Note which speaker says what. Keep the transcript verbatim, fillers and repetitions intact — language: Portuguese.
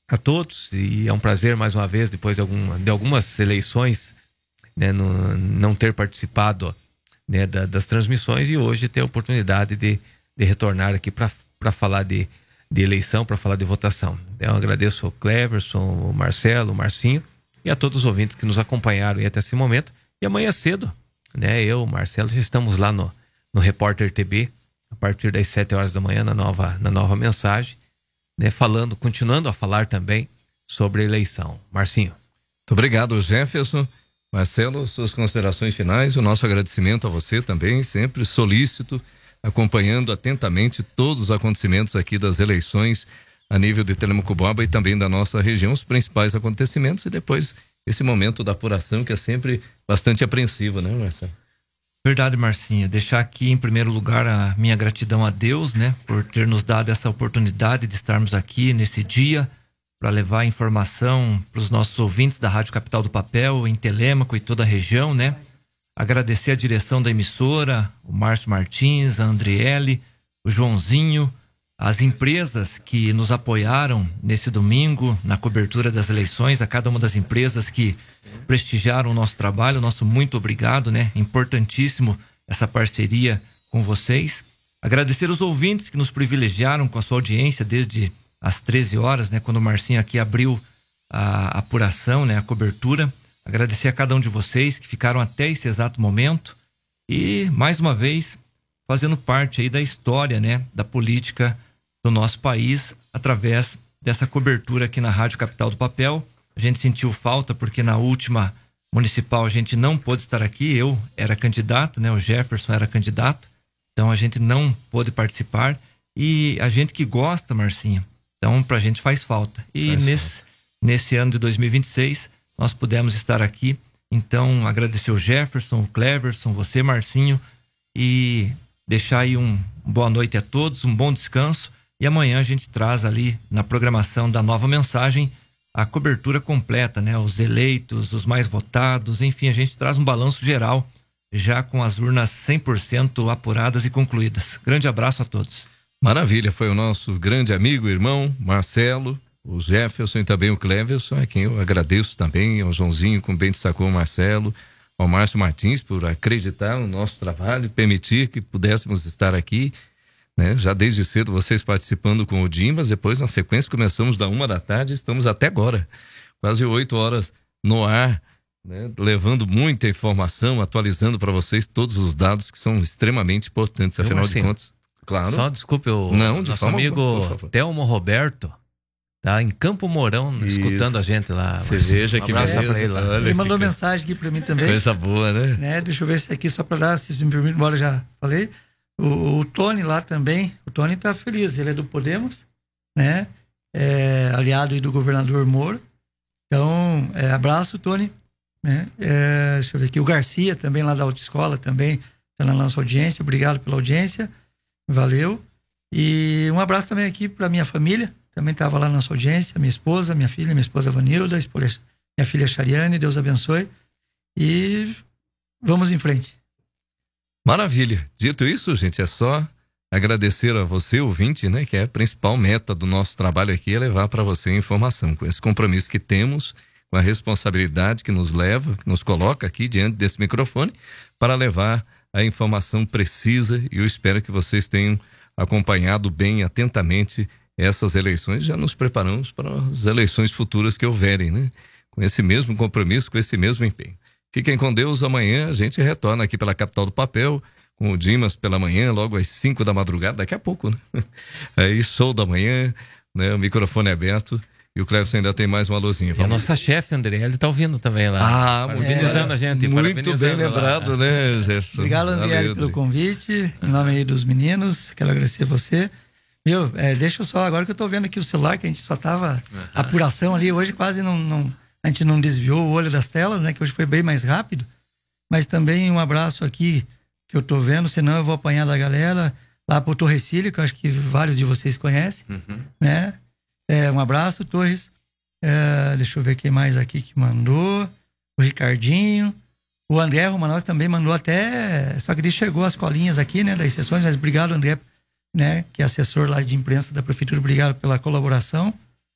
Speaker 1: a todos, e é um prazer mais uma vez, depois de, algum, de algumas eleições, né, no, não ter participado, né, da, das transmissões, e hoje ter a oportunidade de, de retornar aqui para falar de, de eleição, para falar de votação. Eu agradeço ao Cleverson, o Marcelo, o Marcinho e a todos os ouvintes que nos acompanharam até esse momento. E amanhã cedo, né, eu, o Marcelo, já estamos lá no, no Repórter T B, a partir das sete horas da manhã, na nova, na nova mensagem, né, falando, continuando a falar também sobre a eleição. Marcinho.
Speaker 2: Muito obrigado, Jefferson. Marcelo, suas considerações finais, o nosso agradecimento a você também, sempre solícito, acompanhando atentamente todos os acontecimentos aqui das eleições a nível de Telemaco-Borba e também da nossa região, os principais acontecimentos, e depois esse momento da apuração que é sempre bastante apreensivo, né, Marcelo?
Speaker 3: Verdade, Marcinho. Deixar aqui em primeiro lugar a minha gratidão a Deus, né, por ter nos dado essa oportunidade de estarmos aqui nesse dia para levar informação para os nossos ouvintes da Rádio Capital do Papel, em Telêmaco e toda a região, né? Agradecer a direção da emissora, o Márcio Martins, a Andriele, o Joãozinho, as empresas que nos apoiaram nesse domingo na cobertura das eleições, a cada uma das empresas que prestigiaram o nosso trabalho, nosso muito obrigado, né? Importantíssimo essa parceria com vocês. Agradecer os ouvintes que nos privilegiaram com a sua audiência desde às treze horas, né, quando o Marcinho aqui abriu a apuração, né, a cobertura. Agradecer a cada um de vocês que ficaram até esse exato momento e, mais uma vez, fazendo parte aí da história, né, da política do nosso país através dessa cobertura aqui na Rádio Capital do Papel. A gente sentiu falta porque na última municipal a gente não pôde estar aqui. Eu era candidato, né, o Jefferson era candidato, então a gente não pôde participar, e a gente que gosta, Marcinho, então, pra gente faz falta. E faz nesse, falta. nesse ano de dois mil e vinte e seis, nós pudemos estar aqui. Então, agradecer o Jefferson, o Cleverson, você, Marcinho, e deixar aí um boa noite a todos, um bom descanso. E amanhã a gente traz ali na programação da Nova Mensagem a cobertura completa, né? Os eleitos, os mais votados, enfim, a gente traz um balanço geral já com as urnas cem por cento apuradas e concluídas. Grande abraço a todos.
Speaker 2: Maravilha, foi o nosso grande amigo, irmão Marcelo, o Jefferson e também o Cleverson, a quem eu agradeço também, ao Joãozinho, com bem destacou o Marcelo, ao Márcio Martins por acreditar no nosso trabalho e permitir que pudéssemos estar aqui, né? Já desde cedo vocês participando com o Dimas, depois na sequência começamos da uma da tarde, estamos até agora, quase oito horas no ar, né? Levando muita informação, atualizando para vocês todos os dados que são extremamente importantes, afinal de contas. Claro.
Speaker 1: Só desculpe o
Speaker 2: Não, de
Speaker 1: nosso
Speaker 2: forma
Speaker 1: amigo
Speaker 2: alguma,
Speaker 1: Telmo Roberto, tá em Campo Mourão,
Speaker 2: Isso.
Speaker 1: escutando a gente lá.
Speaker 2: Você veja
Speaker 1: um
Speaker 2: que
Speaker 1: abraço
Speaker 2: beleza.
Speaker 1: pra ele lá.
Speaker 2: Olha
Speaker 4: Ele mandou
Speaker 2: que
Speaker 4: mensagem aqui pra mim também.
Speaker 2: Coisa boa, né?
Speaker 4: né? Deixa eu ver se aqui, só pra dar, se me permite, embora eu já falei. O, o Tony lá também, o Tony tá feliz, ele é do Podemos, né? É, aliado aí do governador Moro. Então, é, abraço, Tony. Né? É, deixa eu ver aqui, o Garcia também lá da autoescola também tá na nossa audiência, obrigado pela audiência, valeu. E um abraço também aqui para minha família, também estava lá na nossa audiência, minha esposa, minha filha, minha esposa Vanilda, esposa, minha filha Chariane, Deus abençoe. E vamos em frente.
Speaker 2: Maravilha. Dito isso, gente, é só agradecer a você, ouvinte, né, que é a principal meta do nosso trabalho aqui, é levar para você a informação, com esse compromisso que temos, com a responsabilidade que nos leva, que nos coloca aqui diante desse microfone, para levar a informação precisa, e eu espero que vocês tenham acompanhado bem, atentamente, essas eleições. Já nos preparamos para as eleições futuras que houverem, né? Com esse mesmo compromisso, com esse mesmo empenho. Fiquem com Deus, amanhã a gente retorna aqui pela Capital do Papel, com o Dimas pela manhã, logo às cinco da madrugada, daqui a pouco, né? Aí, show da manhã, né? O microfone é aberto. E o Cleverson ainda tem mais uma luzinha.
Speaker 1: E a nossa chefe, André, ele tá ouvindo também lá.
Speaker 2: Ah,
Speaker 1: parabenizando
Speaker 2: é,
Speaker 1: a gente.
Speaker 2: Muito bem lembrado,
Speaker 1: lá.
Speaker 2: né, Jefferson?
Speaker 4: Obrigado, André, pelo convite. Em nome aí dos meninos, quero agradecer você. Meu, é, deixa eu só, agora que eu tô vendo aqui o celular, que a gente só tava uhum. apuração ali, hoje quase não, não, a gente não desviou o olho das telas, né, que hoje foi bem mais rápido. Mas também um abraço aqui, que eu tô vendo, senão eu vou apanhar da galera, lá pro Torrecílio, que eu acho que vários de vocês conhecem, uhum. né? É, um abraço, Torres. É, deixa eu ver quem mais aqui que mandou. O Ricardinho. O André Romanós também mandou até... Só que ele chegou as colinhas aqui, né, das sessões, mas obrigado, André, né, que é assessor lá de imprensa da prefeitura, obrigado pela colaboração.